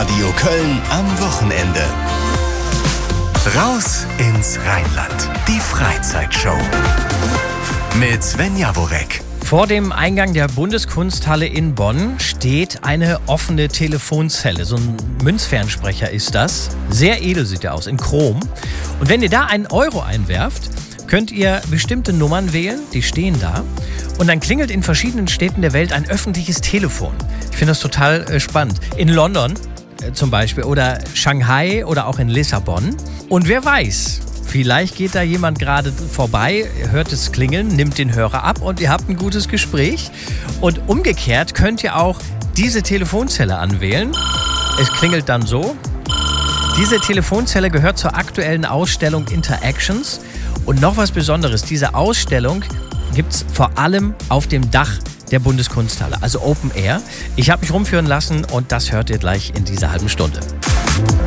Radio Köln am Wochenende. Raus ins Rheinland. Die Freizeitshow. Mit Sven Jaworek. Vor dem Eingang der Bundeskunsthalle in Bonn steht eine offene Telefonzelle. So ein Münzfernsprecher ist das. Sehr edel sieht er aus, in Chrom. Und wenn ihr da einen Euro einwerft, könnt ihr bestimmte Nummern wählen, die stehen da. Und dann klingelt in verschiedenen Städten der Welt ein öffentliches Telefon. Ich finde das total spannend. In London zum Beispiel oder Shanghai oder auch in Lissabon. Und wer weiß, vielleicht geht da jemand gerade vorbei, hört es klingeln, nimmt den Hörer ab und ihr habt ein gutes Gespräch. Und umgekehrt könnt ihr auch diese Telefonzelle anwählen. Es klingelt dann so. Diese Telefonzelle gehört zur aktuellen Ausstellung Interactions. Und noch was Besonderes, diese Ausstellung gibt es vor allem auf dem Dach der Bundeskunsthalle, also Open Air. Ich habe mich rumführen lassen und das hört ihr gleich in dieser halben Stunde.